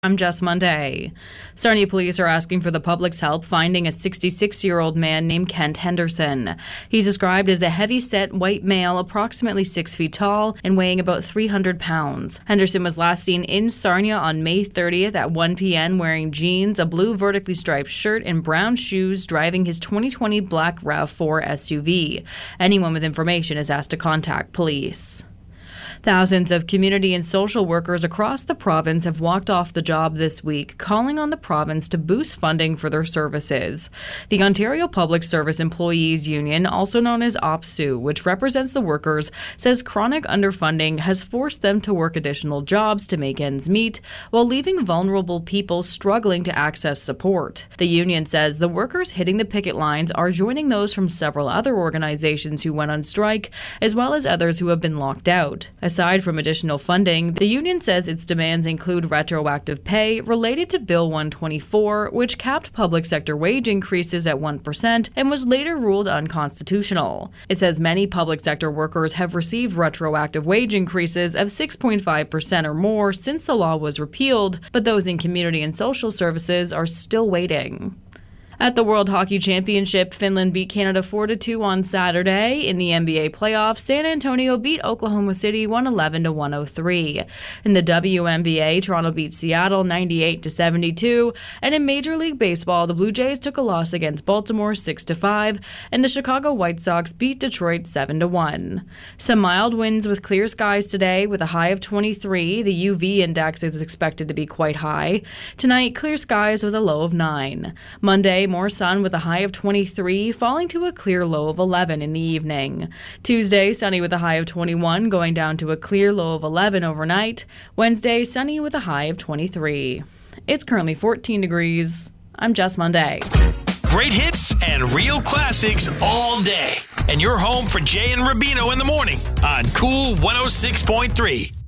I'm Jess Monday. Sarnia police are asking for the public's help finding a 66-year-old man named Kent Henderson. He's described as a heavy-set white male, approximately 6 feet tall and weighing about 300 pounds. Henderson was last seen in Sarnia on May 30th at 1 p.m. wearing jeans, a blue vertically striped shirt, and brown shoes, driving his 2020 black RAV4 SUV. Anyone with information is asked to contact police. Thousands of community and social workers across the province have walked off the job this week, calling on the province to boost funding for their services. The Ontario Public Service Employees Union, also known as OPSEU, which represents the workers, says chronic underfunding has forced them to work additional jobs to make ends meet, while leaving vulnerable people struggling to access support. The union says the workers hitting the picket lines are joining those from several other organizations who went on strike, as well as others who have been locked out. Aside from additional funding, the union says its demands include retroactive pay related to Bill 124, which capped public sector wage increases at 1% and was later ruled unconstitutional. It says many public sector workers have received retroactive wage increases of 6.5% or more since the law was repealed, but those in community and social services are still waiting. At the World Hockey Championship, Finland beat Canada 4-2 on Saturday. In the NBA playoffs, San Antonio beat Oklahoma City 111-103. In the WNBA, Toronto beat Seattle 98-72. And in Major League Baseball, the Blue Jays took a loss against Baltimore 6-5, and the Chicago White Sox beat Detroit 7-1. Some mild winds with clear skies today with a high of 23. The UV index is expected to be quite high. Tonight, clear skies with a low of 9. Monday, more sun with a high of 23, falling to a clear low of 11 in the evening. Tuesday, sunny with a high of 21, going down to a clear low of 11 overnight. Wednesday, sunny with a high of 23. It's currently 14 degrees. I'm Jess Monday. Great hits and real classics all day. And you're home for Jay and Rubino in the morning on Cool 106.3.